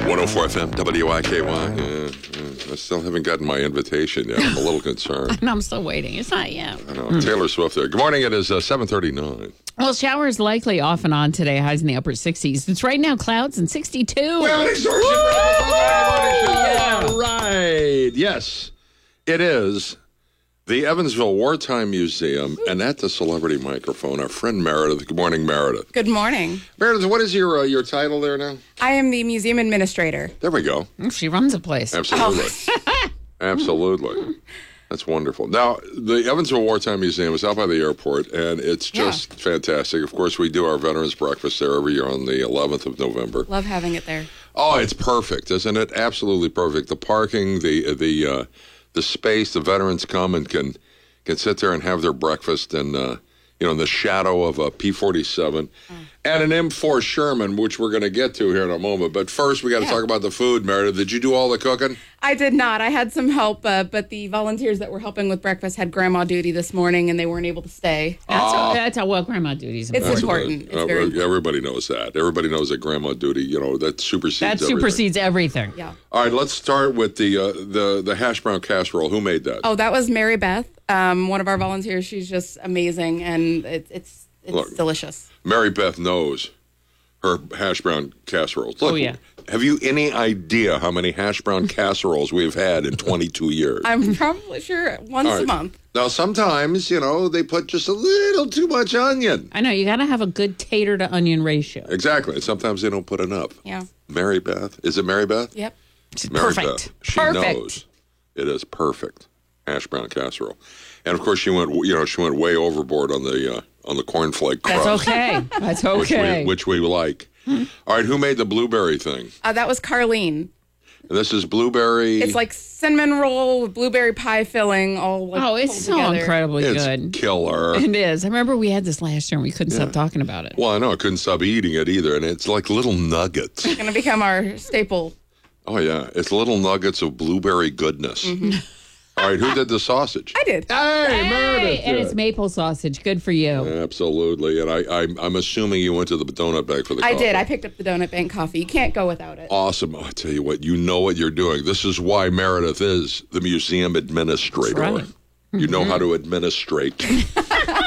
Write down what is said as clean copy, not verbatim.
104 FM, WIKY. I still haven't gotten my invitation yet. I'm a little concerned. And I'm still waiting. It's not yet. I know. Taylor Swift there. Good morning. It is 7:39. Well, showers likely off and on today. Highs in the upper 60s. It's right now clouds and 62. Yeah, right. Yes, it is. The Evansville Wartime Museum, and at the celebrity microphone, our friend Meredith. Good morning, Meredith. Good morning. Meredith, what is your title there now? I am the museum administrator. There we go. She runs a place. Absolutely. Absolutely. That's wonderful. Now, the Evansville Wartime Museum is out by the airport, and it's just fantastic. Of course, we do our Veterans Breakfast there every year on the 11th of November. Love having it there. Oh, it's perfect, isn't it? Absolutely perfect. The parking, the space, the veterans come and can sit there and have their breakfast and, in the shadow of a P-47 and an M4 Sherman, which we're going to get to here in a moment. But first, we got to talk about the food, Meredith. Did you do all the cooking? I did not. I had some help, but the volunteers that were helping with breakfast had grandma duty this morning, and they weren't able to stay. That's how well grandma duties. It's important. It's very important. Everybody knows that. Everybody knows that grandma duty, that supersedes everything. Yeah. All right, let's start with the hash brown casserole. Who made that? Oh, that was Mary Beth, one of our volunteers. She's just amazing, and it's delicious. Mary Beth knows her hash brown casseroles. Look, yeah. Have you any idea how many hash brown casseroles we've had in 22 years? I'm probably sure once a month. Now, sometimes, they put just a little too much onion. I know. You got to have a good tater to onion ratio. Exactly. And sometimes they don't put enough. Yeah. Mary Beth. Is it Mary Beth? Yep. Mary Perfect. Beth. She knows it is perfect hash brown casserole. And, of course, she went way overboard on the cornflake crust. That's okay. That's okay. Which we like. All right, who made the blueberry thing? That was Carlene. And this is blueberry. It's like cinnamon roll with blueberry pie filling, all it's pulled so together. incredibly It's good. killer. It is. I remember we had this last year and we couldn't stop talking about it. Well, I know. I couldn't stop eating it either. And it's like little nuggets. It's going to become our staple. Oh, yeah. It's little nuggets of blueberry goodness. Mm-hmm. All right, who did the sausage? I did. Hey, Meredith. And it's maple sausage. Good for you. Absolutely. And I'm assuming you went to the donut bank for the coffee. I did. I picked up the Donut Bank coffee. You can't go without it. Awesome. I tell you what, you know what you're doing. This is why Meredith is the museum administrator. That's right. You know how to administrate.